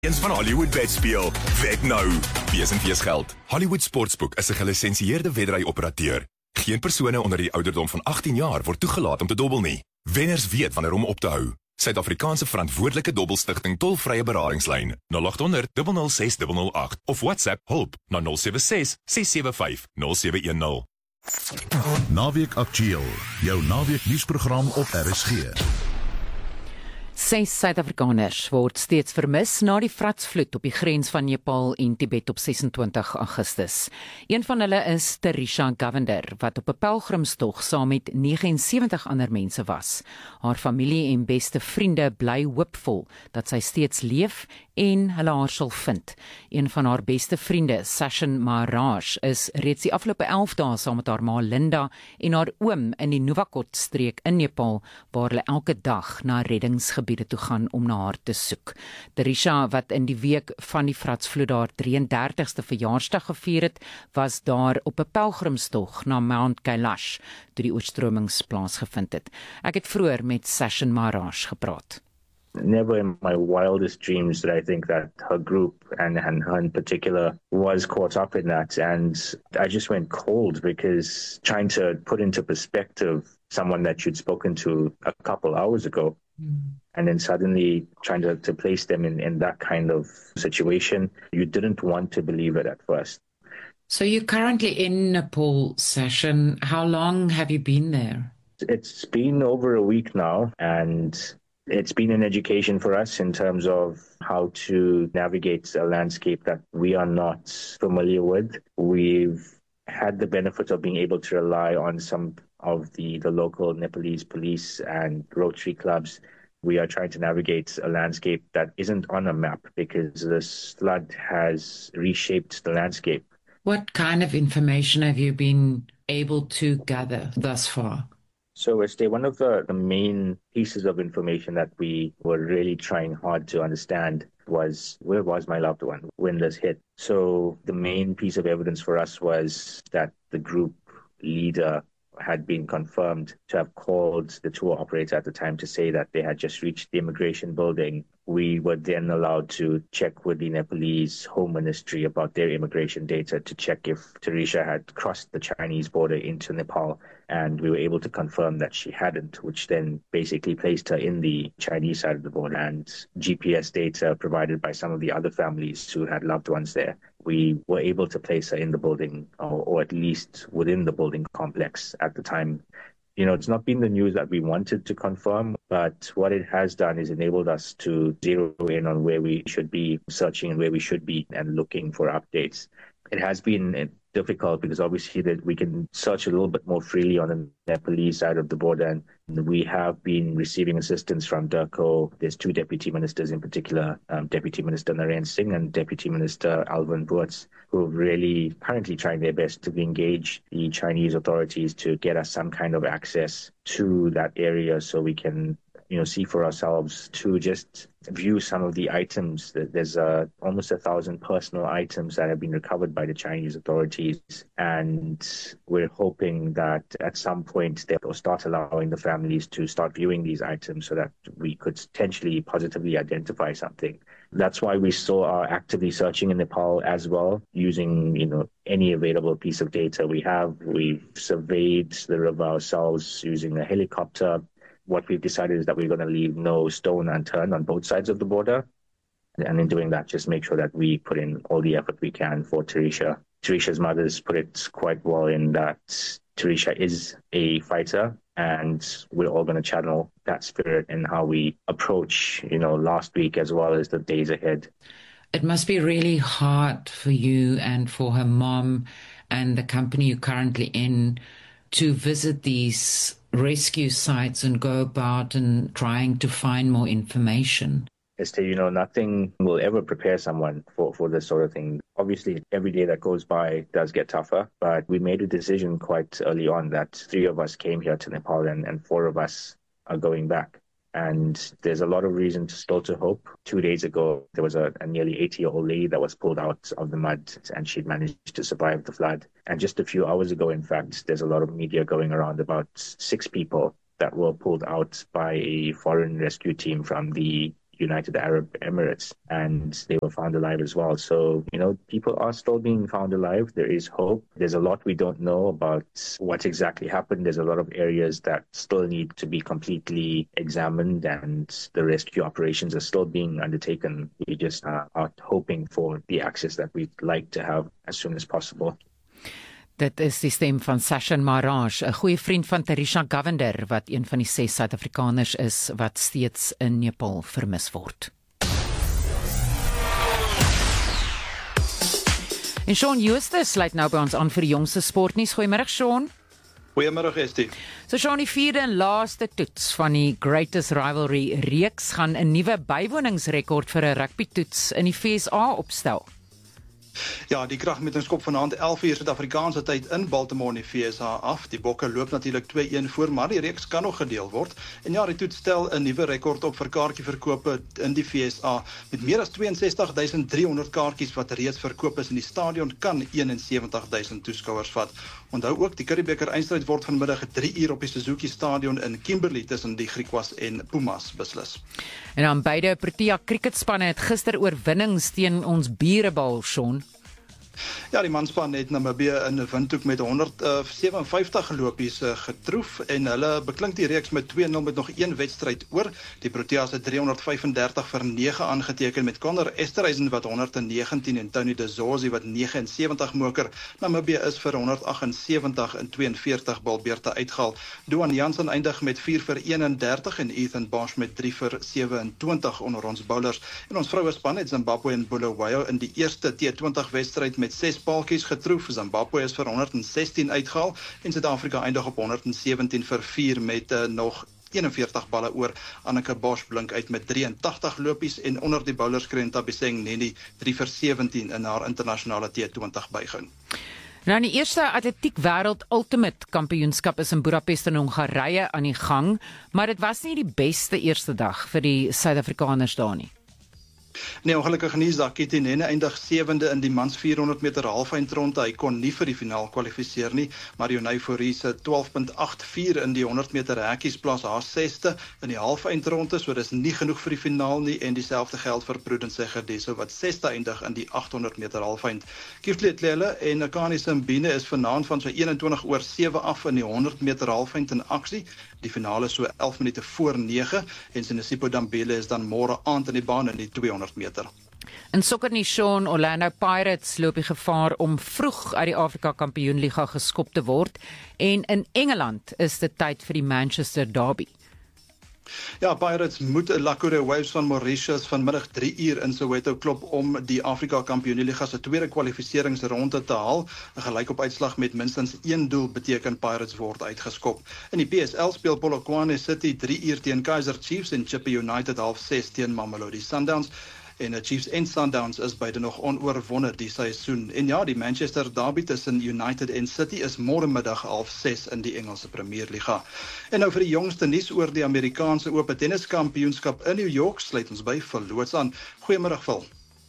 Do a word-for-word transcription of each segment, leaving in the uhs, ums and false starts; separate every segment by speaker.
Speaker 1: Eens van Hollywood Bet speel, wed nou. Wees en wees geld. Hollywood Sportsbook is 'n gelisensieerde wedry-operateur. Geen persone onder die ouderdom van agttien jaar word toegelaat om te dobbel nie. Wenners weet wanneer om op te hou. Suid-Afrikaanse verantwoordelike dobbelstigting tolvrye beradingslyn nul agt honderd, nul nul ses, nul nul agt of WhatsApp hulp na nul sewe ses, ses sewe vyf, nul sewe een nul.
Speaker 2: Naweek Aktueel, jou naweek nuusprogram op R S G.
Speaker 3: Ses Suid-Afrikaners word steeds vermis na die vratsvloed op die grens van Nepal en Tibet op ses en twintig Augustus. Een van hulle is Terisha Govender, wat op 'n pelgrimstog saam met negenensewentig ander mense was. Haar familie en beste vriende bly hoopvol dat sy steeds leef en hulle haar sal vind. Een van haar beste vriende, Sachin Maharaj, is reeds die afgelope elf dae saam met haar ma Linda en haar oom in die Novakot streek in Nepal, waar hulle elke dag na reddingsgebiede toe gaan om na haar te soek. Terisha, wat in die week van die vratsvloed haar drieëndertigste verjaarsdag gevier het, was daar op 'n pelgrimstog na Mount Kailash toe die oorstromings plaasgevind het. Ek het vroeër met Sachin Maharaj gepraat.
Speaker 4: Never in my wildest dreams did I think that her group, and, and her in particular, was caught up in that. And I just went cold because trying to put into perspective someone that you'd spoken to a couple hours ago, mm. and then suddenly trying to, to place them in, in that kind of situation, you didn't want to believe it at first.
Speaker 5: So you're currently in Nepal, Sachin. How long have you been there?
Speaker 4: It's been over a week now, and it's been an education for us in terms of how to navigate a landscape that we are not familiar with. We've had the benefit of being able to rely on some of the, the local Nepalese police and Rotary clubs. We are trying to navigate a landscape that isn't on a map because this flood has reshaped the landscape.
Speaker 5: What kind of information have you been able to gather thus far?
Speaker 4: So, Estee, one of the, the main pieces of information that we were really trying hard to understand was, where was my loved one when this hit? So the main piece of evidence for us was that the group leader had been confirmed to have called the tour operator at the time to say that they had just reached the immigration building. We were then allowed to check with the Nepalese Home Ministry about their immigration data to check if Terisha had crossed the Chinese border into Nepal, and we were able to confirm that she hadn't, which then basically placed her in the Chinese side of the border. And G P S data provided by some of the other families who had loved ones there, we were able to place her in the building, or, or at least within the building complex at the time. You know, it's not been the news that we wanted to confirm, but what it has done is enabled us to zero in on where we should be searching and where we should be and looking for updates. It has been difficult because obviously that we can search a little bit more freely on the Nepalese side of the border, and we have been receiving assistance from DIRCO. There's two deputy ministers in particular, um, Deputy Minister Naren Singh and Deputy Minister Alvin Boortz, who are really currently trying their best to engage the Chinese authorities to get us some kind of access to that area so we can, you know, see for ourselves, to just view some of the items. There's uh, almost a thousand personal items that have been recovered by the Chinese authorities, and we're hoping that at some point they'll start allowing the families to start viewing these items so that we could potentially positively identify something. That's why we still are actively searching in Nepal as well, using, you know, any available piece of data we have. We've surveyed the river ourselves using a helicopter. What we've decided is that we're going to leave no stone unturned on both sides of the border. And in doing that, just make sure that we put in all the effort we can for Terisha. Terisha's mother's put it quite well in that Terisha is a fighter, and we're all going to channel that spirit in how we approach, you know, last week as well as the days ahead.
Speaker 5: It must be really hard for you and for her mom and the company you're currently in to visit these rescue sites and go about and trying to find more information.
Speaker 4: Esther, you know, nothing will ever prepare someone for, for this sort of thing. Obviously, every day that goes by does get tougher, but we made a decision quite early on that three of us came here to Nepal and, and four of us are going back. And there's a lot of reason to still to hope. Two days ago, there was a, a nearly eighty-year-old lady that was pulled out of the mud, and she'd managed to survive the flood. And just a few hours ago, in fact, there's a lot of media going around about six people that were pulled out by a foreign rescue team from the United Arab Emirates, and they were found alive as well. So, you know, people are still being found alive. There is hope. There's a lot we don't know about what exactly happened. There's a lot of areas that still need to be completely examined, and the rescue operations are still being undertaken. We just uh, are hoping for the access that we'd like to have as soon as possible.
Speaker 3: Dit is die stem van Sashan Maraj, 'n goeie vriend van Tarisha Govender, wat een van die ses Suid-Afrikaners is wat steeds in Nepal vermis word. En Sean Jooste sluit nou by ons aan vir die jongste sportnuus. Goeiemôre Sean.
Speaker 6: Goeiemôre Estie.
Speaker 3: So Sean, die vierde en laaste toets van die Greatest Rivalry reeks gaan 'n nuwe bywoningsrekord vir 'n rugby toets in die V S A opstel.
Speaker 6: Ja, die kragmetingskop vanaand elf uur Suid-Afrikaanse tyd in Baltimore in die V S A af. Die Bokke loop natuurlik twee-een voor, maar die reeks kan nog gedeel word. En ja, die toets stel 'n nuwe rekord op vir kaartjieverkope in die V S A. Met meer as twee en sestig duisend drie honderd kaartjies wat reeds verkoop is in die stadion, kan een en sewentig duisend toeskouers vat. Onthou ook, die Curriebeeker eindstryd word vanmiddag drie uur op die Suzuki Stadion in Kimberley tussen die Griquas en Pumas beslis.
Speaker 3: En dan beide Protea cricketspanne het gister oorwinnings teen ons burebal, Sean.
Speaker 6: Ja, die manspan het Namibië in 'n windhoek met honderd sewenvyftig lopies uh, getroef en hulle beklink die reeks met twee nul met nog een wedstryd oor. Die Proteas het driehonderd vyfendertig vir nege aangeteken met Connor Esterhuizen wat honderd negentien en Tony De Zorzi wat negenensewentig en sewentig moker. Namibië is vir honderd agt en sewentig en twee en veertig balbeurte uitgehaal. Duan Jansen eindig met vier vir eenendertig en Ethan Bosch met drie vir sewenentwintig onder ons bowlers. En ons vroue span het Zimbabwe en Bulawayo in die eerste T twintig wedstryd met ses paaltjies getroef. Zimbabwe is vir honderd sestien uitgehaal en Suid-Afrika eindig op honderd sewentien vir vier met uh, nog eenenveertig balle oor. Anneke Bosch blink uit met drie en tagtig lopies en onder die bowlers kry Ntabiseng Neni drie vir sewentien in haar internasionale T twintig bygoun.
Speaker 3: Nou, die eerste atletiek wêreld ultimate kampioenskap is in Budapest in Hongarye aan die gang, maar dit was nie die beste eerste dag vir die Suid-Afrikaners daar nie.
Speaker 6: Nee, ongelukkig nie. Zakiti Nene eindig sewende in die mans vierhonderd meter halfeindronde. Hy kon nie vir die finaal kwalifiseer nie, maar Jonay Fourie se twaalf komma agt vier in die honderd meter hekkies plaas haar sesde in die halfeindronde, so dis nie genoeg vir die finaal nie, en dieselfde geld vir Prudence Segedese wat sesde eindig in die agthonderd meter halfeind. Kifli Tlele en Nakani Simbine is vanaand van so eenentwintig oor sewe af in die honderd meter halfeind in aksie. Die finale so elf minute voor nege en Sinesipho Dambele is dan môre aand in die baan in die tweehonderd meter.
Speaker 3: In sokker nie, Sean, Orlando Pirates loop die gevaar om vroeg uit die Afrika Kampioenliga geskop te word, en in Engeland is dit tyd vir die Manchester Derby.
Speaker 6: Ja, Pirates moet Lakure Waves van Mauritius vanmiddag drie uur in Soweto klop om die Afrika Kampioenliga se tweede kwalifikasieringsronde te haal. 'n Gelykop uitslag met minstens een doel beteken Pirates word uitgeskop. In die P S L speel Polokwane City drie uur teen Kaizer Chiefs en Chippa United half ses teen Mamelodi Sundowns. En de Chiefs en Sundowns is beide nog onoorwonne die seisoen. En ja, die Manchester Derby tussen United en City is môre middag half ses in die Engelse Premierliga. En nou vir die jongste nuus oor die Amerikaanse Ope Tenniskampioenskap in New York sluit ons by Phil Loots aan. Goeiemôre Phil.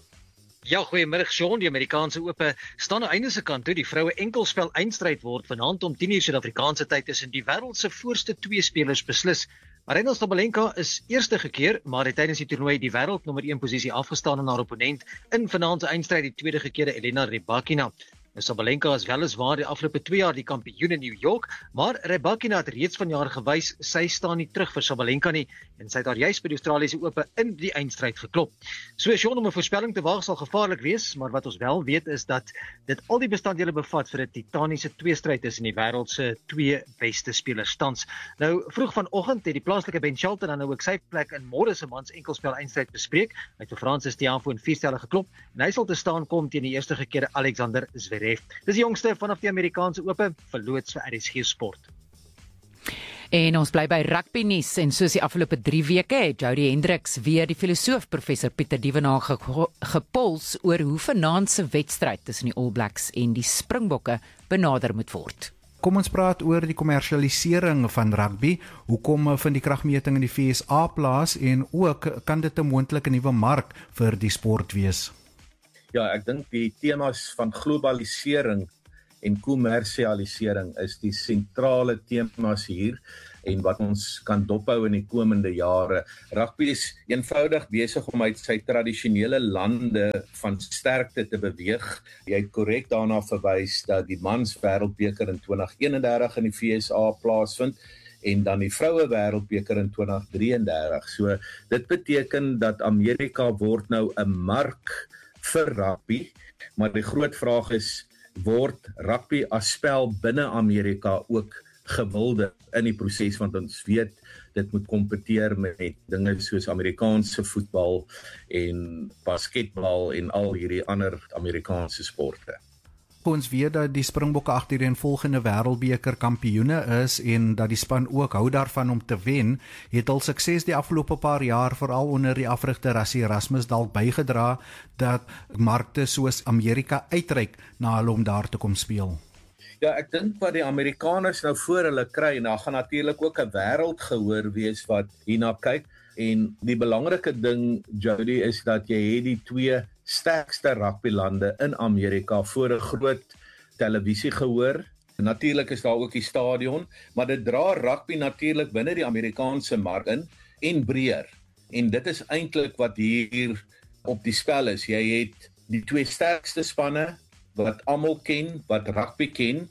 Speaker 7: Ja, goeiemôre Sean. Die Amerikaanse Ope staan aan einde se kant toe. Die vroue enkelspel eindstryd word vanaand om tien uur Suid-Afrikaanse tyd tussen die wêreld se voorste twee spelers beslis. Aryna Sabalenka is eerste gekeer, maar het tydens die toernooi die wêreld nommer een posisie afgestaan aan haar opponent in vanaand se eindstryd die tweede gekeerde Elena Rybakina. Sabalenka is weliswaar die afgelope twee jaar die kampioen in New York, maar Rybakina het reeds vanjaar gewys sy staan nie terug vir Sabalenka nie en sy het haar juis by die Australiese Ope in die eindstryd geklop. So Sean, om 'n voorspelling te waag sal gevaarlik wees, maar wat ons wel weet is dat dit al die bestanddele bevat vir 'n titaniese tweestryd tussen die wêreld se twee beste spelers tans. Nou vroeg vanoggend het die plaaslike Ben Shelton dan nou ook sy plek in môre se mans enkelspel eindstryd bespreek. Hy het vir Francis Tiafoe in vier stelle geklop en hy sal te staan kom teen die eerste gekeerde Alexander Zverev. Dis die jongste vanaf die Amerikaanse Ope, verloots vir R S G Sport.
Speaker 3: En ons bly by rugby nuus en soos die afgelope drie weke het Jody Hendricks weer die filosoof professor Pieter Dievenage ge gepols oor hoe vanaand se wedstryd tussen die All Blacks en die Springbokke benader moet word.
Speaker 8: Kom ons praat oor die kommersialisering van rugby. Hoekom vind die kragmeting in die V S A plaas en ook kan dit 'n moontlike nuwe mark vir die sport wees?
Speaker 9: Ja, ek dink die temas van globalisering en kommersialisering is die sentrale temas hier en wat ons kan dophou in die komende jare. Rugby is eenvoudig besig om uit sy tradisionele lande van sterkte te beweeg. Jy het korrek daarna verwys dat die mans wêreldbeker in twintig eenendertig in die V S A plaasvind en dan die vroue wêreldbeker in twintig drieëndertig. So dit beteken dat Amerika word nou 'n mark vir rugby, maar die groot vraag is, word rugby as spel binne Amerika ook gewilde in die proses, want ons weet dit moet kompeteer met dinge soos Amerikaanse voetbal en basketbal en al hierdie ander Amerikaanse sporte.
Speaker 8: Ons weet dat die Springbokke agtereenvolgende wêreldbeker kampioene is en dat die span ook hou daarvan om te wen, het al sukses die afgelope paar jaar veral onder die afrigter Rassie Erasmus dalk bygedra dat markte soos Amerika uitreik na hulle om daar te kom speel.
Speaker 9: Ja, ek dink wat die Amerikaners nou voor hulle kry, en daar gaan natuurlik ook 'n wêreldgehoor wees wat hierna kyk, en die belangrike ding, Jody, is dat jy het die twee sterkste rugbylande in Amerika voor 'n groot televisiegehoor. Natuurlik is daar ook die stadion, maar dit dra rugby natuurlik binne die Amerikaanse mark in en breër. En dit is eintlik wat hier op die spel is. Jy het die twee sterkste spanne wat almal ken, wat rugby ken,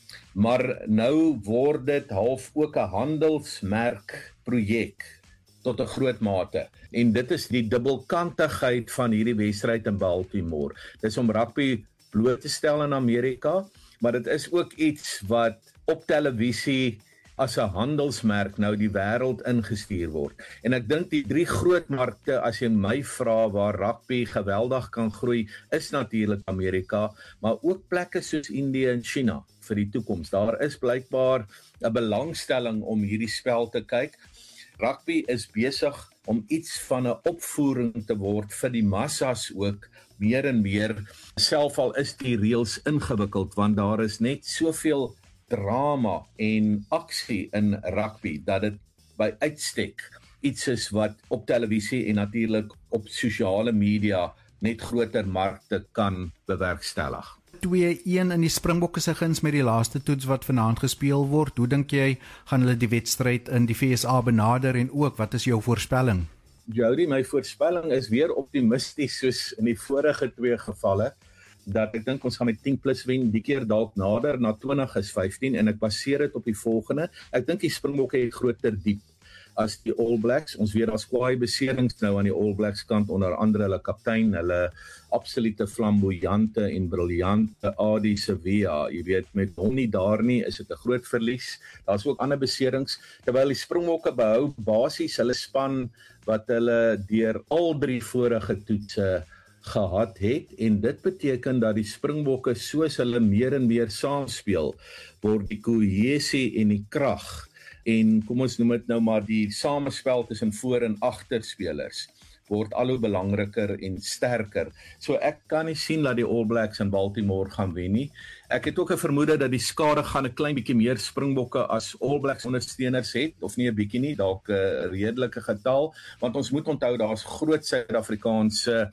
Speaker 9: maar nou word dit half ook 'n handelsmerk projek tot 'n groot mate. En dit is die dubbelkantigheid van hierdie wedstryd in Baltimore. Dis om rugby bloot te stel in Amerika, maar dit is ook iets wat op televisie as 'n handelsmerk nou die wêreld ingestuur word. En ek dink die drie groot markte, as jy my vra waar rugby geweldig kan groei, is natuurlik Amerika, maar ook plekke soos Indië en China vir die toekoms. Daar is blykbaar 'n belangstelling om hierdie spel te kyk. Rugby is besig om iets van 'n opvoering te word vir die massas ook, meer en meer. Selfs al is die reëls ingewikkeld, want daar is net soveel drama en aksie in rugby, dat dit by uitstek iets is wat op televisie en natuurlik op sosiale media net groter markte kan bewerkstellig.
Speaker 8: twee een in die Springbokke se guns met die laaste toets wat vanaand gespeel word. Hoe dink jy gaan hulle die wedstryd in die V S A benader en ook wat is jou voorspelling?
Speaker 9: Jody, my voorspelling is weer optimisties soos in die vorige twee gevalle, dat ek dink ons gaan met tien plus wen, die keer dalk nader na twintig is vyftien, en ek baseer dit op die volgende. Ek dink die Springbokke het groter diep as die All Blacks. Ons weet daar's kwaai beserings nou aan die All Blacks kant, onder andere hulle kaptein, hulle absolute flamboyante en briljante Adi Sevilla. Jy weet, met hom nie daar nie, is dit 'n groot verlies. Daar's ook ander beserings, terwyl die Springbokke behou basies hulle span wat hulle deur al drie vorige toetse gehad het, en dit beteken dat die Springbokke, soos hulle meer en meer saamspeel, word die kohesie en die krag, en kom ons noem dit nou maar die samespel tussen voor- en agterspelers, word al hoe belangriker en sterker. So ek kan nie sien dat die All Blacks in Baltimore gaan wen nie. Ek het ook 'n vermoede dat die skade gaan 'n klein bietjie meer Springbokke as All Blacks ondersteuners het, of nie 'n bietjie nie, dalk 'n redelike getal, want ons moet onthou daar's groot Suid-Afrikaanse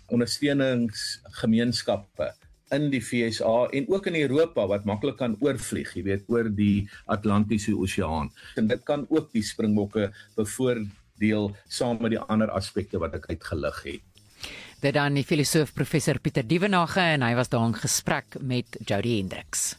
Speaker 9: ondersteuningsgemeenskappe in die V S A en ook in Europa wat maklik kan oorvlieg, jy weet, oor die Atlantiese Oseaan. En dit kan ook die Springbokke bevoordeel saam met die ander aspekte wat ek uitgelig het.
Speaker 3: Dit dan die filosoof professor Pieter Dievenage en hy was daar in gesprek met Jody Hendricks.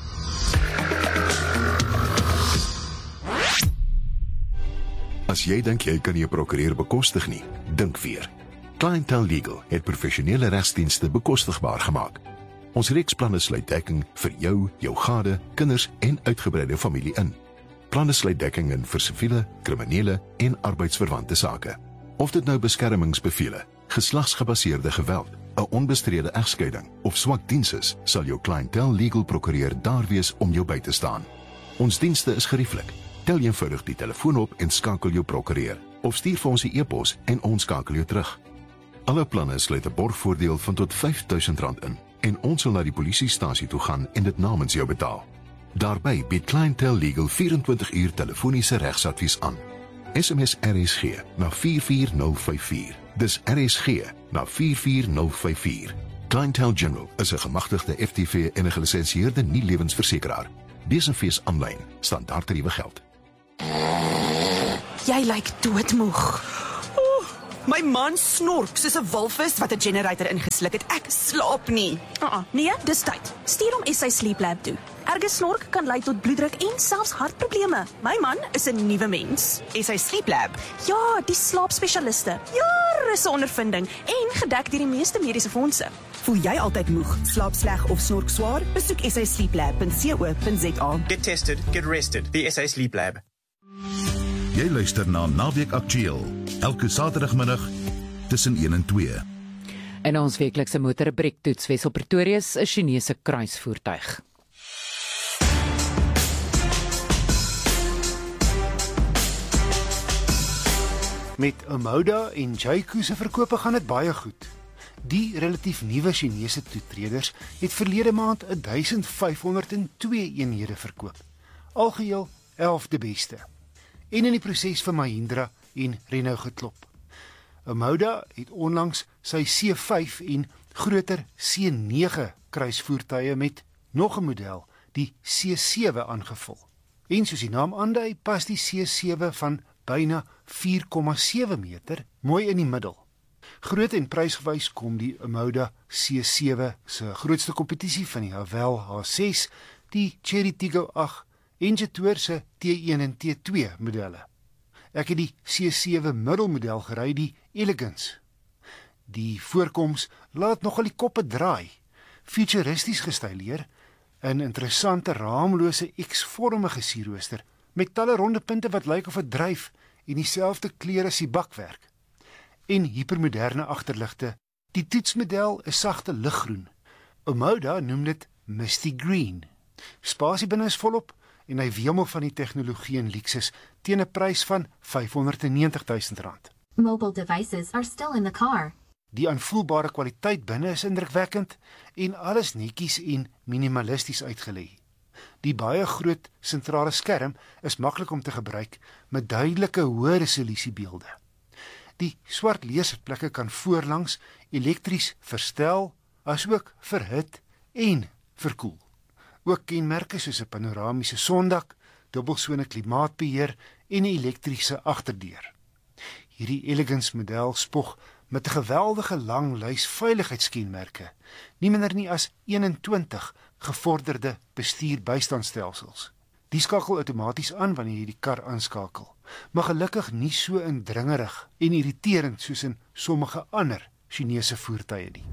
Speaker 10: As jy dink jy kan nie 'n prokureur bekostig nie, dink weer. Clientele Legal het professionele regsdienste bekostigbaar gemaak. Ons reeksplanne sluit dekking vir jou, jou gade, kinders en uitgebreide familie in. Planne sluit dekking in vir siviele, kriminele en arbeidsverwante sake. Of dit nou beskermingsbevele, geslagsgebaseerde geweld, 'n onbestrede egskeiding of swak diens is, sal jou Clientele Legal prokureur daar wees om jou by te staan. Ons dienste is gerieflik. Tel eenvoudig die telefoon op en skakel jou prokureur, of stuur vir ons 'n e-pos en ons skakel jou terug. Alle planne sluit 'n borgvoordeel van tot vyf duisend rand in en ons sal na die polisiestasie toe gaan en dit namens jou betaal. Daarby bied Clientele Legal vyf en twintig uur telefoniese regsadvies aan. S M S R S G na vier vier nul vyf vier. Dis R S G na vier vier nul vyf vier. Clientele General is 'n gemagtigde F T V en 'n gelisensieerde nie-lewensversekeraar. Besenfees aanlyn, standaardtariewe geld.
Speaker 11: Jy lyk doodmoeg. Oh, my man snork soos 'n walvis wat 'n generator ingesluk het. Ek slaap nie.
Speaker 12: Uh-uh, nee, dis tyd. Stuur hom S A Sleep Lab toe. Erge snork kan lei tot bloeddruk en selfs hartprobleme. My man is 'n nuwe mens.
Speaker 11: S A Sleep Lab?
Speaker 12: Ja, die slaapspesialiste. Jare se ondervinding en gedek deur die meeste mediese fondse.
Speaker 11: Voel jy altyd moeg, slaap sleg of snork swaar? Besoek s a sleep lab dot co dot z a.
Speaker 13: Get tested, get rested. The S A Sleep Lab.
Speaker 2: Jy luister na Naweek Aktueel, elke Saterdagmiddag tussen een en twee.
Speaker 3: En ons weeklikse motorrubriektoets Wessel Pretoria is 'n Chinese kruisvoertuig.
Speaker 14: Met Omoda en Jayco se verkope gaan dit baie goed. Die relatief nuwe Chinese toetreders het verlede maand duisend vyf honderd en twee eenhede verkoop. Algeheel elf de beste. En in die proses vir Mahindra en Renault geklop. Omoda het onlangs sy C vyf en groter C nege kruisvoertuie met nog 'n model, die C sewe aangevul. En soos die naam aandui, pas die C sewe van byna vier komma sewe meter mooi in die middel. Groot en prysgewys kom die Omoda C sewe se grootste kompetisie van die Haval H ses, die Chery Tiggo agt en Jetour se T een en T twee modelle. Ek het die C sewe middelmodel gery, die Elegance. Die voorkoms laat nogal die koppe draai, futuristies gestyleer, 'n interessante raamlose X-vormige sierrooster met talle ronde punte wat lyk of dit dryf en dieselfde kleur as die bakwerk. En hipermoderne agterligte. Die toetsmodel is sagte liggroen. Omoda noem dit Misty Green. Spasie binne is volop en hy wemel van die tegnologie en luksus teen 'n prys van vyfhonderdnegentig duisend rand.
Speaker 15: Mobile devices are still in the car.
Speaker 14: Die aanvoelbare kwaliteit binne is indrukwekkend en alles netjies en minimalisties uitgelê. Die baie groot sentrale skerm is maklik om te gebruik met duidelike hoë resolusie beelde. Die swart leesplekke kan voorlangs elektries verstel, asook verhit en verkoel. Ook kenmerke soos 'n panoramiese sondak, dubbelsone klimaatbeheer en 'n elektriese agterdeur. Hierdie Elegance model spog met 'n geweldige lang lys veiligheidskenmerke, nie minder nie as eenentwintig gevorderde bestuurbystandstelsels. Die skakel outomaties aan wanneer jy die kar aanskakel, maar gelukkig nie so indringerig en irriterend soos in sommige ander Chinese voertuie nie.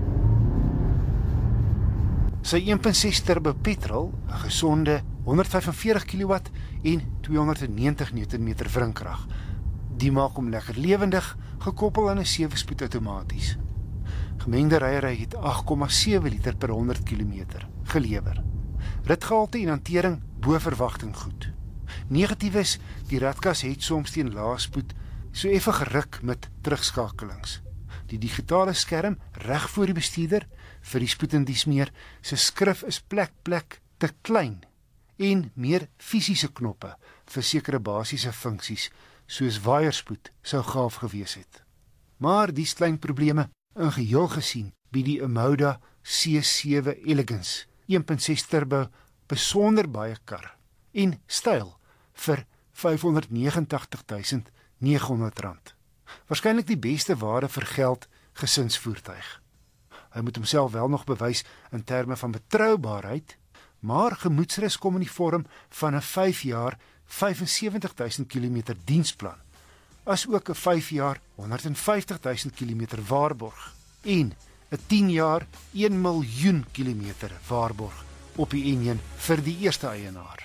Speaker 14: Sy een komma ses turbo petrol, 'n gesonde honderdvyfenveertig kilowatt en tweehonderdnegentig newtonmeter wrinkrag. Die maak hom lekker lewendig, gekoppel aan 'n sewe-spoed outomaties. Gemengde ryery het agt komma sewe liter per honderd kilometer gelewer. Ritgehalte en hantering bo verwagting goed. Negatief is, die radkas het soms teen laaspoed so effe geruk met terugskakelings. Die digitale skerm reg voor die bestuurder, vir die spoed en dies meer, sy skrif is plek plek te klein en meer fisiese knoppe vir sekere basiese funksies soos waaierspoed sou gaaf gewees het. Maar die klein probleme in geheel gesien bied die Omoda C sewe Elegance een komma ses turbo besonder baie kar en styl vir vyfhonderdnegentig duisend neghonderd rand. Waarskynlik die beste waarde vir geld gesinsvoertuig. Hy moet homself wel nog bewys in terme van betroubaarheid, maar gemoedsrus kom in die vorm van 'n vyf jaar vyfensewentig duisend kilometer diensplan, as ook 'n vyf jaar honderdvyftig duisend kilometer waarborg en 'n tien jaar een miljoen kilometer waarborg op die N een vir die eerste eienaar.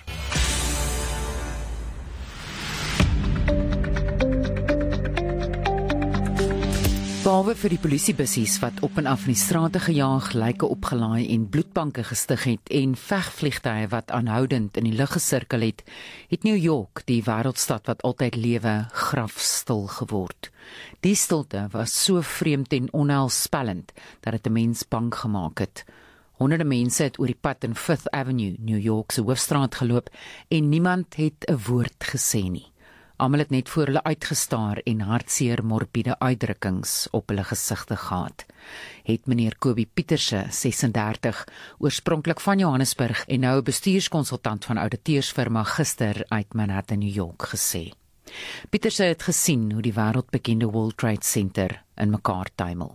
Speaker 3: Behalwe vir die polisiebussies wat op en af in die strate gejaag, lyke opgelaai en bloedbanke gestig het en vegvliegtuie wat aanhoudend in die lug gesirkel het, het New York, die wêreldstad wat altyd lewe, grafstil geword. Die stilte was so vreemd en onheilspellend dat dit 'n mens bang gemaak het. Honderde mense het oor die pad in Fifth Avenue, New York se hoofstraat geloop en niemand het 'n woord gesê nie. Almal het net voor hulle uitgestaar en hartseer morbiede uitdrukkings op hulle gesigte gehad. Het meneer Kobie Pieterse, sesendertig, oorspronklik van Johannesburg en nou 'n bestuurskonsultant van ouditeursfirma gister uit Manhattan, New York, gesê. Pieterse het gesien hoe die wêreldbekende World Trade Center in mekaar tuimel.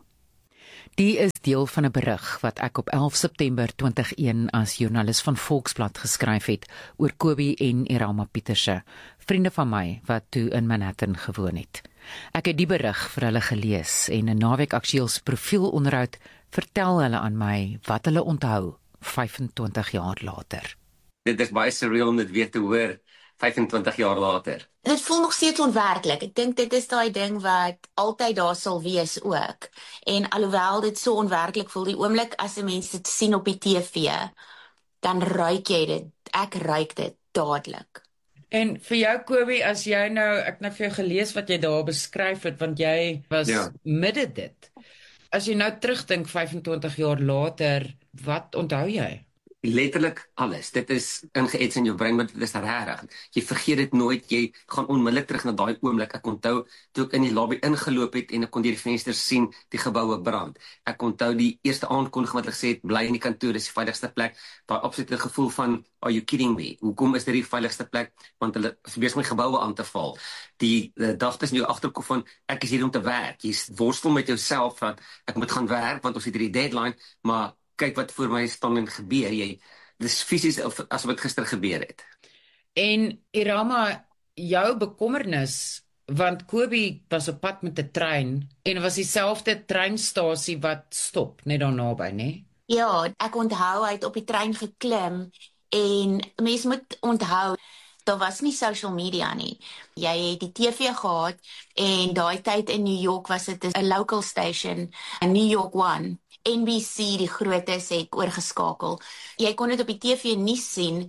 Speaker 3: Die is deel van 'n berig wat ek op elf September twintig een as joernalis van Volksblad geskryf het oor Kobie en Irama Pieterse, vriende van my wat toe in Manhattan gewoon het. Ek het die berig vir hulle gelees en 'n Naweek Aktueel se profielonderhoud vertel hulle aan my wat hulle onthou vyfentwintig jaar later.
Speaker 16: Dit is baie surreal om dit weer te hoor vyfentwintig jaar later.
Speaker 17: Dit voel nog steeds onwerklik. Ek dink dit is daai ding wat altyd daar sal wees ook. En alhoewel dit so onwerklik voel, die oomblik as 'n mens dit sien op die T V, dan ruik jy dit. Ek ruik dit dadelik.
Speaker 5: En vir jou, Kobie, as jy nou, ek het nou vir jou gelees wat jy daar beskryf het, want jy was ja. midde dit. As jy nou terugdink vyfentwintig jaar later, wat onthou jy?
Speaker 16: Letterlik alles. Dit is ingeets in jou brein, maar dit is rarig. Jy vergeet dit nooit, jy gaan onmiddellik terug na daai oomblik. Ek onthou toe ek in die lobby ingeloop het en ek kon deur die vensters sien die geboue brand. Ek onthou die eerste aankondiging wat hulle gesê het, bly in die kantoor, dis die veiligste plek. Daai absolute gevoel van, are you kidding me? Hoekom is dit die veiligste plek? Want hulle is besig om geboue aan te val. Die gedagtes in jou agterkop van, ek is hier om te werk. Jy worstel met jouself van, ek moet gaan werk want ons het hierdie deadline, maar kyk wat voor my staan en gebeur, jy, dis fisies asof dit gister gebeur het.
Speaker 5: En Irama, jou bekommernis, want Kobie was op pad met 'n trein, en was dieselfde treinstasie wat stop, net daar naby, né?
Speaker 17: Ja, ek onthou hy het op die trein geklim, en mens moet onthou, daar was nie social media nie. Jy het die T V gehad, en daai tyd in New York was dit 'n local station, 'n New York One. N B C, die grootes, het oorgeskakel. Jy kon dit op die T V nuus sien,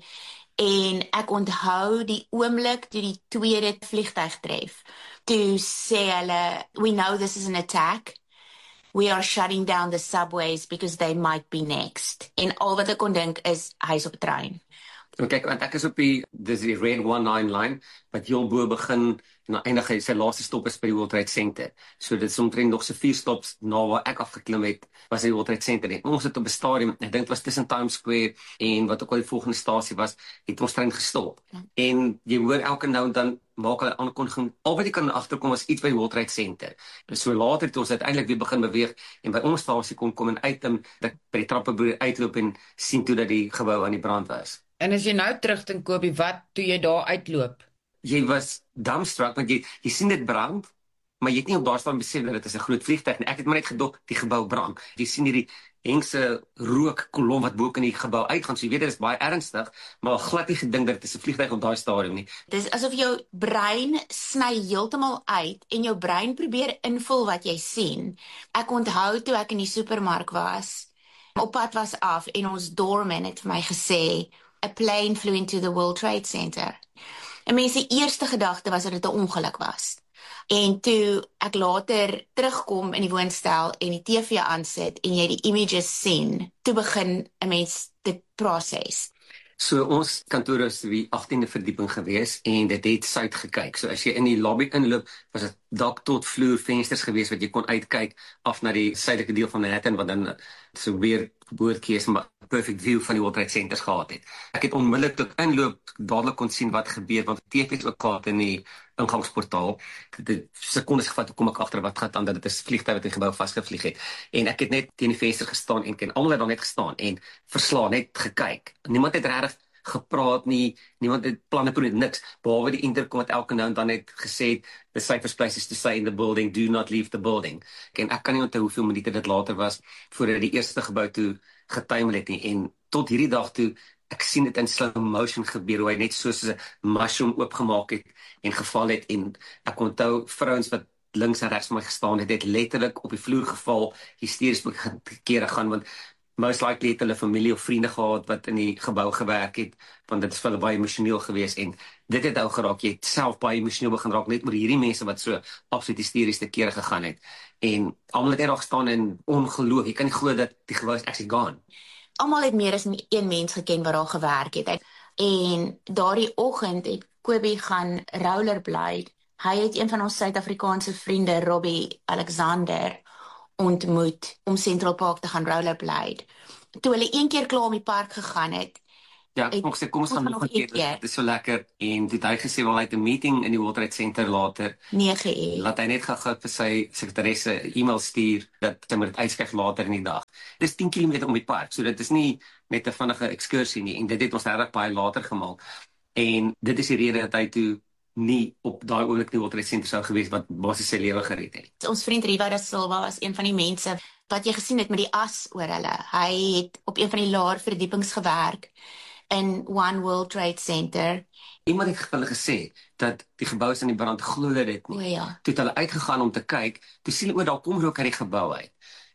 Speaker 17: en ek onthou die oomblik toe die tweede vliegtuig tref. Toe sê hulle, we know this is an attack. We are shutting down the subways because they might be next. En al wat ek kon dink is, hy is op 'n trein.
Speaker 16: En kyk, want ek is op die, dis die Red nineteen line, wat heel bo begin, en eindig hy, sy laaste stop is by die World Trade Center. So dit is omtrent nog so vier stops na waar ek afgeklim het, was die World Trade Center. En ons het op 'n stadium, ek dink dit was tussen Times Square en wat ook al die volgende stasie was, het ons trein gestop. Ja. En jy hoor elke nou en dan maak hulle aankondiging, al wat jy kan agterkom was iets by die World Trade Center. So later het ons uiteindelik weer begin beweeg en by ons stasie kon kom en uit en dat by die trappe uitloop en sien toe dat die gebou aan die brand was.
Speaker 5: En as jy nou terugdink, Kobie, wat toe jy daar uitloop?
Speaker 16: Jy was dumbstruck, want jy, jy sien dit brand, maar jy het nie op daar staan besef dat dit is 'n groot vliegtuig nie. Ek het maar net gedog die gebou brand. Jy sien hierdie hengse rookkolom wat bo in die gebou uitgaan. So jy weet dit is baie ernstig, maar glad nie gedink dat dit is 'n vliegtuig op daai stadium nie.
Speaker 17: Dis asof jou brein sny heeltemal uit en jou brein probeer invul wat jy sien. Ek onthou toe ek in die supermark was, op pad was af en ons doorman het vir my gesê, a plane flew into the World Trade Center. En mense se eerste gedagte was dat dit 'n ongeluk was. En toe ek later terugkom in die woonstel en die T V aansit en jy die images sien, toe begin 'n mens dit proses.
Speaker 16: So ons kantoor is die agtiende verdieping gewees en dit het suid gekyk. So as jy in die lobby inloop, was dit dak tot vloer vensters gewees wat jy kon uitkyk af na die suidelike deel van Manhattan wat dan so weer geboortjies maar perfect view van die World Trade Centers gehad het. Ek het onmiddellik toe inloop dadelik kon sien wat gebeur want die T V is ook gehad in die ingangsportaal. Dit sekondes gevat hoe kom ek agter wat gaan aan dat dit 'n vliegtuig wat in die gebou vasgevlieg het. En ek het net teen die venster gestaan en ken almal het daar net gestaan en verslaan net gekyk. Niemand het regtig gepraat nie, niemand het planne toe niks, behalwe die intercom wat elke nou en dan het gesê, the safest places to stay in the building, do not leave the building. En ek kan nie onthou hoeveel minute dit later was, voordat die eerste gebou toe getuimel het nie, en tot hierdie dag toe, ek sien dit in slow motion gebeur, hoe hy net soos 'n mushroom oopgemaak het, en geval het, en ek onthou vrouens wat links en regs van my gestaan het, het letterlik op die vloer geval, hysteries kere gaan, want most likely het hulle familie of vriende gehad wat in die gebou gewerk het, want dit is vir hulle baie emosioneel geweest en dit het ou geraak, jy het self baie emosioneel begin raak net oor hierdie mense wat so absoluut hysteries te kere gegaan het. En almal het net daar gestaan in ongeloof. Jy kan nie glo dat die gebou is actually gone.
Speaker 17: Almal het meer as een mens geken wat daar gewerk het. En daardie oggend het Kobie gaan rollerblade. Hy het een van ons Suid-Afrikaanse vriende, Robbie Alexander, ontmoet om Central Park te gaan rollerblade. Toe hulle een keer klaar om die park gegaan het,
Speaker 16: Ja, ek het, kom ons gaan nog 'n keer, dit is so lekker, en dit hy gesê, wel, hy het 'n meeting in die World Trade Center later,
Speaker 17: nege uur,
Speaker 16: laat hy net gou vir sy sekretaresse 'n e-mail stuur, dat sy moet dit uitskryf later in die dag. Dit is tien kilometer om die park, so dit is nie net 'n vinnige ekskursie nie, en dit het ons regtig baie later gemaak, en dit is die rede dat hy toe nie op daai oomblik die World Trade Center sou gewees, wat basies sy lewe gered het.
Speaker 17: Ons vriend Riva da Silva was een van die mense wat jy gesien het met die as oor hulle. Hy het op een van die laer verdiepings gewerk in One World Trade Center.
Speaker 16: Iemand het hulle gesê dat die gebou is in die brand, glo hulle dit nie.
Speaker 17: O ja.
Speaker 16: Toe het hulle uitgegaan om te kyk, toe sien hulle, o, daar kom rook uit die gebou uit.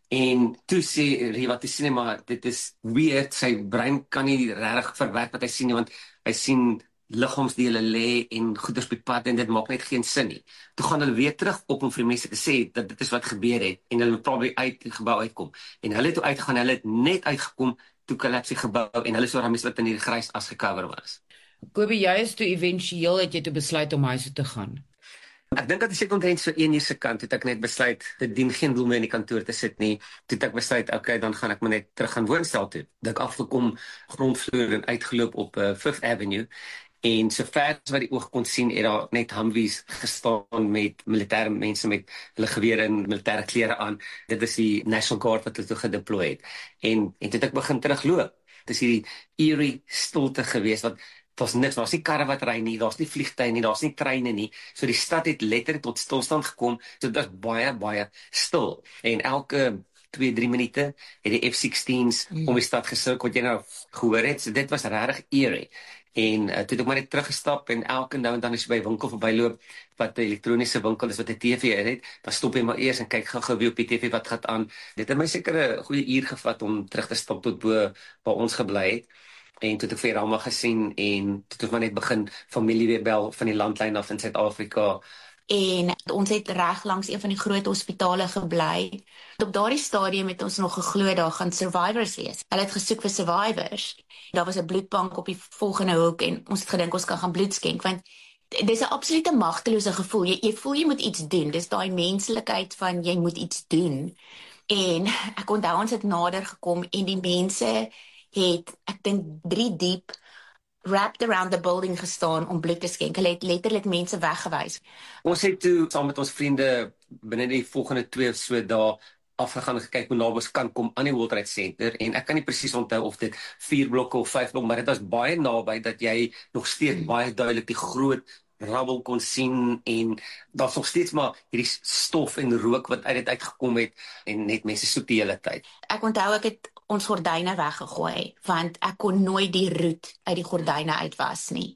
Speaker 16: En toe sê Riva, toe sien hy, maar dit is weird, sy brein kan nie regtig verwerk wat hy sien nie, want hy sien liggaamsdele lê en goeders op die pad en dit maak net geen sin nie. Toe gaan hulle weer terug op om vir mense te sê dat dit is wat gebeur het en hulle moet probeer uit die gebou uitkom. En hulle het toe uitgegaan, hulle het net uitgekom toe kollapse die gebou en hulle so mense wat in die grys as gecover was.
Speaker 5: Kobie, jy is toe éventueel het jy toe besluit om huis toe te gaan.
Speaker 16: Ek dink dat as ek omtrent so een uur se kant het ek net besluit dit dien geen doel meer in die kantoor te sit nie. Toe het ek besluit, okay, dan gaan ek maar net terug gaan woonstel toe. Dit ek afgekom grondvloer en uitgeloop op uh, Fifth Avenue. En so ver as wat die oog kon sien, het daar net Humvees gestaan met militêre mense met hulle gewere en militêre klere aan. Dit is die National Guard wat hulle toe gedeploy het. En en toe het ek begin terugloop. Dit is hierdie eerie stilte geweest wat daar's niks, daar's nie karre wat ry nie, daar's nie vliegtuie nie, daar's nie treine nie. So die stad het letterlik tot stilstand gekom. So dit was baie baie stil. En elke twee, drie minute het die F sixteens mm. om die stad gesirkel wat jy nou gehoor het. So dit was regtig eerie. En uh, toe het ek maar net teruggestap en elke nou en dan as jy by 'n winkel verbyloop wat 'n elektroniese winkel is wat 'n T V het, dan stop jy maar eers en kyk gou-gou wie op die T V wat gaan aan. Dit het my seker 'n goeie uur gevat om terug te stap tot bo waar ons gebly het. En toe het ek vir Rama gesien en toe het ons maar net begin familie weer bel van die landlyn af in Suid-Afrika.
Speaker 17: En ons het reg langs een van die groot hospitale gebly. Op daardie stadium het ons nog geglo daar gaan survivors wees. Hulle het gesoek vir survivors. Daar was 'n bloedbank op die volgende hoek en ons het gedink ons kan gaan bloed skenk want dis 'n absolute magtelose gevoel. Jy, jy voel jy moet iets doen. Dis daai menslikheid van jy moet iets doen. En ek onthou ons het nader gekom en die mense het, ek dink drie diep, wrapped around the building gestaan om bloed te skenk. Hulle het letterlik mense weggewys.
Speaker 16: Ons het toe saam met ons vriende binne die volgende twee of so dae afgegaan en gekyk hoe naby ons kan kom aan die World Trade Center en ek kan nie presies onthou of dit vier blokke of vyf blokke, maar dit was baie naby dat jy nog steeds baie duidelik die groot rabbel kon sien en daar's nog steeds maar hierdie stof en rook wat uit dit uitgekom het en net mense soek die hele tyd.
Speaker 17: Ek onthou ek het ons gordyne weggegooi want ek kon nooit die roet uit die gordyne uitwas nie.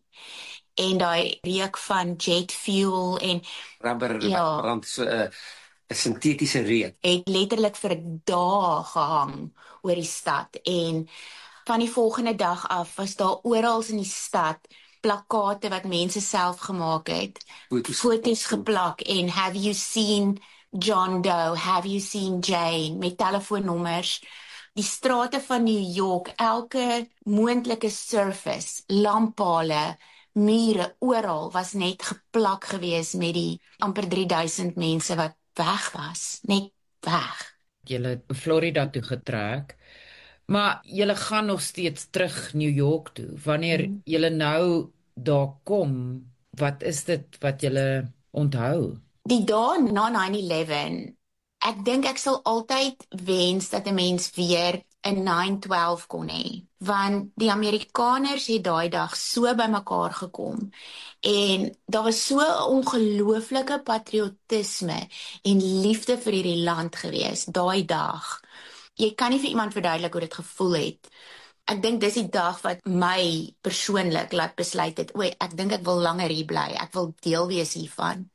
Speaker 17: En daai reuk van jet fuel en
Speaker 16: rubber ja, brand so 'n uh, 'n sintetiese reuk.
Speaker 17: Het letterlik vir dae gehang oor die stad en van die volgende dag af was daar oral in die stad plakate wat mense self gemaak het, foto's, foto's geplak en have you seen John Doe, have you seen Jane met telefoonnommers. Die strate van New York, elke moontlike surface, lamppale, mure, oral was net geplak gewees met die amper drie duisend mense wat weg was, net weg.
Speaker 5: Julle het Florida toe getrek, maar julle gaan nog steeds terug New York toe. Wanneer hmm. julle nou daar kom, wat is dit wat julle onthou?
Speaker 17: Die dae na nine eleven, ek dink ek sal altyd wens dat 'n mens weer in nine twelve kon hê, want die Amerikaners het daai dag so bymekaar gekom en daar was so 'n ongelooflike patriotisme en liefde vir hierdie land gewees daai dag. Jy kan nie vir iemand verduidelik hoe dit gevoel het. Ek dink dis die dag wat my persoonlik laat besluit het, oei, ek dink ek wil langer hier bly, ek wil deel wees hiervan.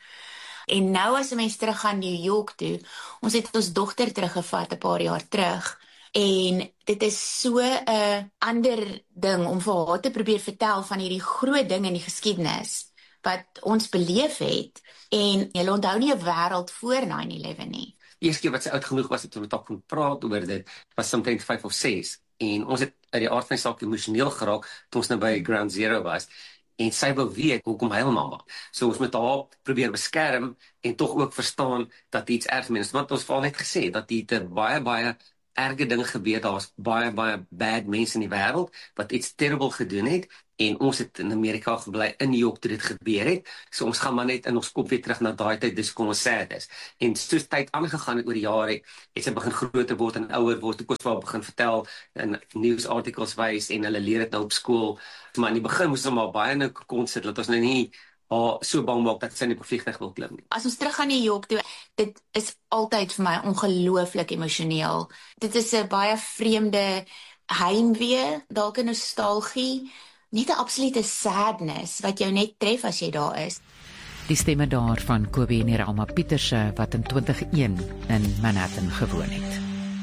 Speaker 17: En nou as 'n mens terug gaan New York toe, ons het ons dogter teruggevat 'n paar jaar terug, en dit is so 'n ander ding om vir haar te probeer vertel van hierdie groot ding in die geskiedenis wat ons beleef het, en jy onthou nie 'n wêreld voor nine eleven nie.
Speaker 16: Eerste keer wat sy oud genoeg was, het ons met kon praat oor dit, was omtrent vyf of ses, en ons het uit die aard van die saak emosioneel geraak, toe ons nou by Ground Zero was, en sy wil weet hoekom huil mamma. So ons moet haar probeer beskerm en tog ook verstaan dat iets erg mens, want ons het net gesê dat dit 'n baie baie erge ding gebeur, daar's baie baie bad mense in die wêreld wat iets terrible gedoen het en ons het in Amerika gebly in New York toe dit gebeur het. So ons gaan maar net in ons kop weer terug na daai tyd, dis kom ons sad is. En soos tyd aangegaan het oor die jare, het sy begin groter word en ouer word, ek was begin vertel in nuusartikels wys en hulle leer dit nou op skool. Maar in die begin moes ons maar baie nou kon sit dat ons nou nie oh, so bang maak dat sy nie op 'n vliegtuig wil klim nie.
Speaker 17: As ons terug gaan New York toe, dit is altyd vir my ongelooflik emosioneel. Dit is 'n baie vreemde heimwee, dalk 'n nostalgie, net 'n absolute sadness wat jou net tref as jy daar is.
Speaker 3: Die stemme daar van Kobie en Irma Pieterse wat in twintig oh een in Manhattan gewoon het.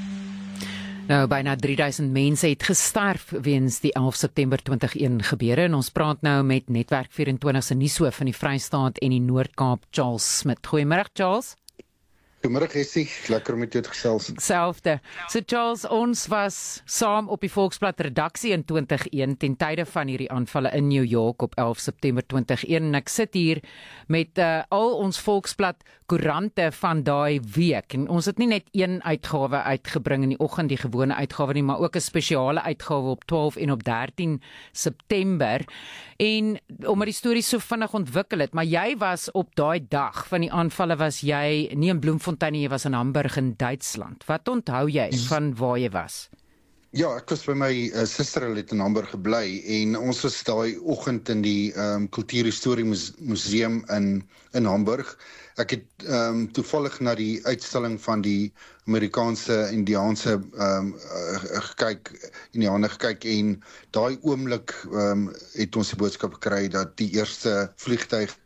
Speaker 3: Nou, byna drie duisend mense het gesterf weens die elf September twintig oh een gebeure en ons praat nou met Netwerk vyf en twintig se nuushoof van die Vrystaat en die Noord-Kaap, Charles Smit. Goeiemôre Charles.
Speaker 18: Goeiemôre Essie, lekker om met jou te gesels.
Speaker 3: Selfde. So Charles, ons was saam op die Volksblad redaksie in twintig oh een ten tye van hierdie aanvalle in New York op elf September twintig oh een en ek sit hier met uh, al ons Volksblad koerante van daai week en ons het nie net een uitgawe uitgebring in die oggend, die gewone uitgawe nie, maar ook 'n spesiale uitgawe op twaalf en op dertien September. En omdat die storie so vinnig ontwikkel het, maar jy was op daai dag van die aanvalle was jy nie in Bloemfontein nie, jy was in Hamburg in Duitsland. Wat onthou jy van waar jy was?
Speaker 18: Ja, ek was by my uh, suster hulle het in Hamburg gebly en ons was daai oggend in die um, Kultuurhistorie Museum in in Hamburg. Ek het um, toevallig na die uitstalling van die Amerikaanse Indiaanse um, uh, gekyk, Indiane gekyk en daai oomblik um, het ons die boodskap gekry dat die eerste vliegtuig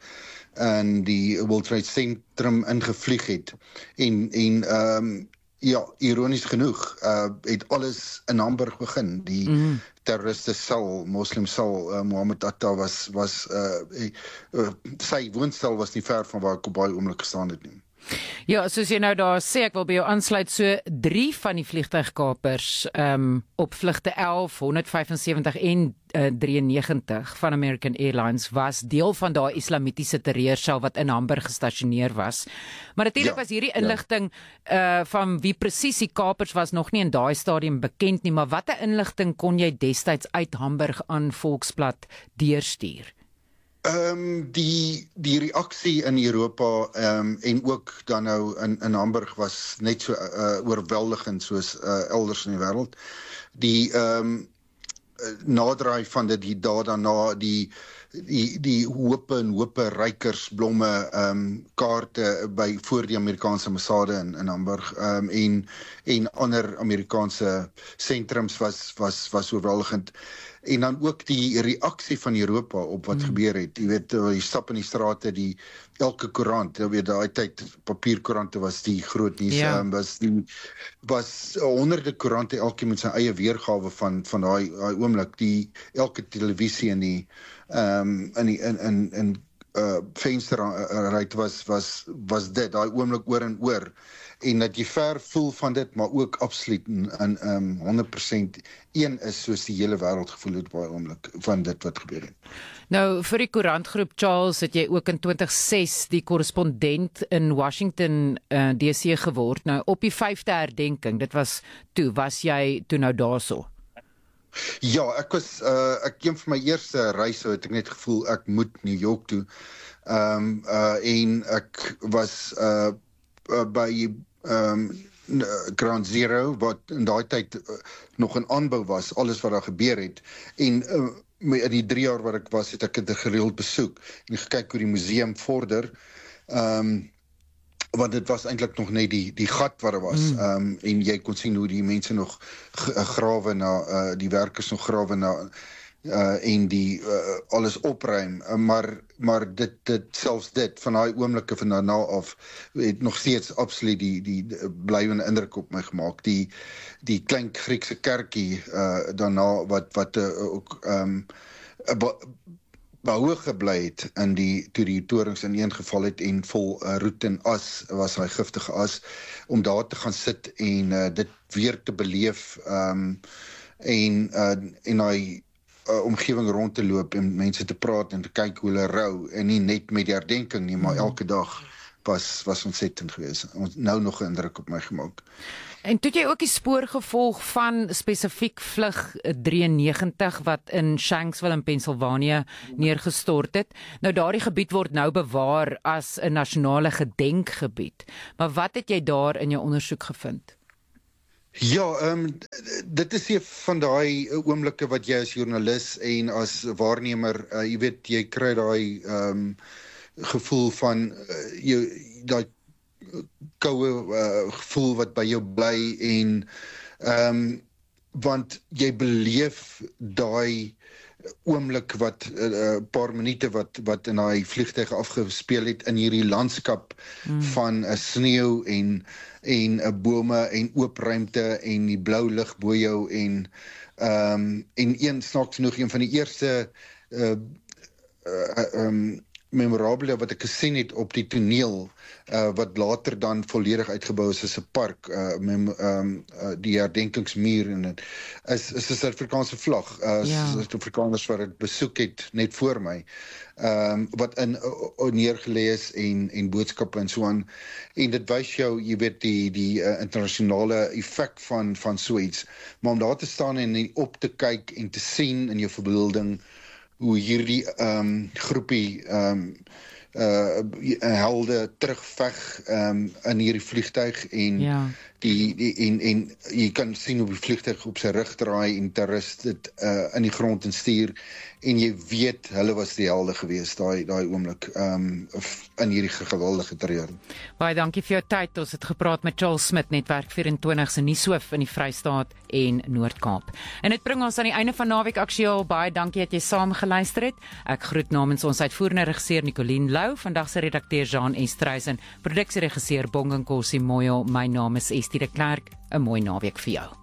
Speaker 18: in die World Trade Centrum ingevlieg het. En en um, ja, ironies genoeg, uh, het alles in Hamburg begin. Die mm. terroriste sel, moslim sel, uh, Mohammed Atta was, was uh, uh, sy woonstel was nie ver van waar ek op baie oomblik gestaan het nie.
Speaker 3: Ja, soos jy nou daar sê, ek wil by jou aansluit, so drie van die vliegtuigkapers um, op vlugte elf, honderdvyfensewentig en uh, drieënnegentig van American Airlines was deel van daai islamitiese terreursel wat in Hamburg gestasioneer was. Maar natuurlik ja, was hierdie inligting ja. uh, van wie presies die kapers was nog nie in daai stadium bekend nie, maar watter inligting kon jy destyds uit Hamburg aan Volksblad deurstuur?
Speaker 18: Ehm um, die die reaksie in Europa ehm um, en ook dan nou in in Hamburg was net so uh, oorweldigend soos uh, elders in die wêreld. Die ehm um, naderdraai van dit die dae daarna die die die hope en hope rykersblomme ehm um, kaarte by voor die Amerikaanse ambassade in in Hamburg ehm um, en en ander Amerikaanse sentrums was was was oorweldigend. En dan ook die reaksie van Europa op wat mm. gebeur het. Jy weet, jy stap in die strate, die elke koerant, jy weet, daai tyd papierkoerante was die groot nuus, ja. um, was die was honderde koerante, elkeen met sy eie weergawe van van daai daai oomblik, die elke televisie in die ehm um, in die in in in uh vensterruit was was was dit daai oomblik oor en oor. En dat jy ver voel van dit, maar ook absoluut in um, honderd persent een is soos die hele wêreld gevoel het baie oomblik van dit wat gebeur het.
Speaker 3: Nou, vir die koerantgroep Charles het jy ook in twintig oh ses die korrespondent in Washington uh, D C geword. Nou, op die vyfde herdenking, dit was toe, was jy toe nou daarso?
Speaker 18: Ja, ek was, uh, ek een van my eerste reise het ek net gevoel, ek moet New York toe. Um, uh, en ek was uh, uh, by Um, Ground Zero, wat in daai tyd uh, nog in aanbou was, alles wat daar gebeur het. En uh, in die drie jaar wat ek was, het ek dit gereeld besoek en gekyk hoe die museum vorder. Um, want dit was eintlik nog net die die gat wat daar was. Mm. Um, en jy kon sien hoe die mense nog grawe na uh, die werkers nog grawe na uh, en die uh, alles opruim, uh, maar maar dit dit selfs dit van daai oomblikke van daarna af het nog steeds absoluut die die, die blywende indruk op my gemaak. Die die klein Griekse kerkie uh, daarna wat wat uh, ook ehm um, behoue gebly het in die toe die torings ineengeval het en vol uh, roet en as was hy giftige as, om daar te gaan sit en uh, dit weer te beleef um, en uh, en hy uh, omgewing rond te loop en mense te praat en te kyk hoe hulle rou en nie net met die herdenking nie, maar elke dag was was ontsettend geweest. Ons nou nog 'n indruk op my gemaak.
Speaker 3: En toe jy ook die spoor gevolg van spesifiek vlug drieënnegentig wat in Shanksville in Pennsylvania neergestort het. Nou daardie gebied word nou bewaar as 'n nasionale gedenkgebied. Maar wat het jy daar in jou ondersoek gevind?
Speaker 18: Ja, um, dit is een van daai oomblikke wat jy as joernalis en as waarnemer, uh, jy weet, jy kry daai um, gevoel van uh, jy daai koue uh, gevoel wat by jou bly en um, want jy beleef daai oomblik wat 'n uh, paar minute wat wat in daai vliegtuig afgespeel het in hierdie landskap mm. van 'n uh, sneeu en en 'n uh, bome en oop ruimte en die blou lug bo jou en um, en een snaaks genoeg een van die eerste uh, uh, um, memorabele wat ek gesien het op die toneel, uh, wat later dan volledig uitgebou is as 'n park, uh, mem, um, uh, die herdenkingsmuur en het, is, is 'n Suid-Afrikaanse vlag, uh, ja. Suid-Afrikaners wat het besoek het, net voor my, um, wat in uh, neergelê is en, en boodskappe en so aan, en dit wys jou, jy weet, die, die uh, internasionale effek van, van so iets, maar om daar te staan en op te kyk en te sien in jou verbeelding, hoe hierdie um, groepie um, uh, helde terugveg um, in hierdie vliegtuig en, ja. die, die, en, en jy kan sien hoe die vliegtuig op sy rug draai en terrorist dit uh, in die grond en stuur en jy weet, hulle was die helde geweest daai daai oomblik um, in hierdie geweldige terreur.
Speaker 3: Baie dankie vir jou tyd. Ons het gepraat met Charles Smit, Netwerk vyf-en-twintig se nuushoof in die Vrystaat en Noord-Kaap. En dit bring ons aan die einde van Naweek Aktueel. Baie dankie dat jy saam geluister het. Ek groet namens ons uitvoerende regisseur Nicoline Lou, vandag se redakteur Jean Estreisen, produksieregisseur Bonginkosi Moyo. My naam is Estie de Klerk. 'n Mooi naweek vir jou.